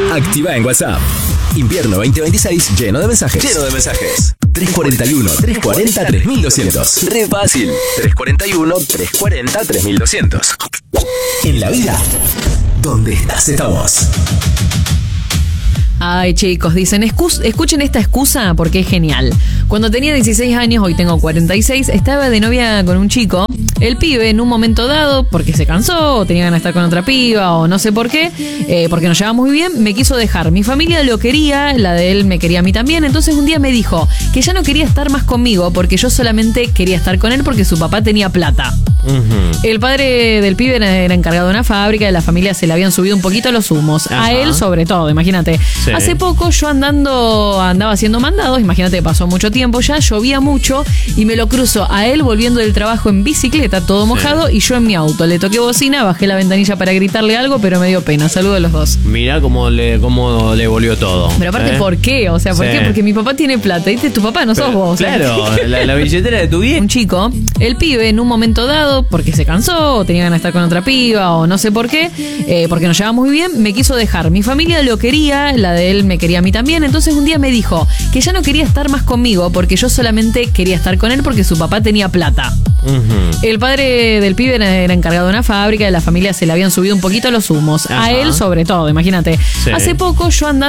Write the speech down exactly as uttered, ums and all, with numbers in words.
Activa en WhatsApp. Invierno veinte veintiséis lleno de mensajes. Lleno de mensajes. tres cuarenta y uno, tres cuarenta, tres mil doscientos. Re fácil. tres cuarenta y uno, tres cuarenta, tres mil doscientos. En la vida, donde estás estamos. Ay, chicos, dicen, "Escus- escuchen esta excusa porque es genial. Cuando tenía dieciséis años, hoy tengo cuarenta y seis, estaba de novia con un chico. El pibe, en un momento dado, porque se cansó, o tenía ganas de estar con otra piba, o no sé por qué, eh, porque nos llevamos muy bien, me quiso dejar. Mi familia lo quería, la de él me quería a mí también. Entonces un día me dijo que ya no quería estar más conmigo porque yo solamente quería estar con él porque su papá tenía plata. Uh-huh. El padre del pibe era, era encargado de una fábrica, de la familia se le habían subido un poquito los humos. Ajá. A él sobre todo, imagínate. Sí. Hace poco yo andando, andaba haciendo mandados, imagínate que pasó mucho tiempo ya, llovía mucho y me lo cruzo a él volviendo del trabajo en bicicleta, todo mojado, sí. Y yo en mi auto. Le toqué bocina, bajé la ventanilla para gritarle algo, pero me dio pena. Saludos a los dos. Mirá cómo le, cómo le volvió todo. Pero aparte, ¿eh? ¿Por qué? O sea, ¿por sí. qué? Porque mi papá tiene plata. ¿Viste? Tu papá no pero, sos vos. Claro, la, la billetera de tu viejo. Un chico, el pibe, en un momento dado, porque se cansó, o tenía ganas de estar con otra piba, o no sé por qué, eh, porque nos llevamos muy bien, me quiso dejar. Mi familia lo quería, la de él me quería a mí también. Entonces un día me dijo que ya no quería estar más conmigo porque yo solamente quería estar con él porque su papá tenía plata. Uh-huh. El padre del pibe era, era encargado de una fábrica, de la familia se le habían subido un poquito los humos. Ajá. A él sobre todo, imagínate. Sí. Hace poco yo andando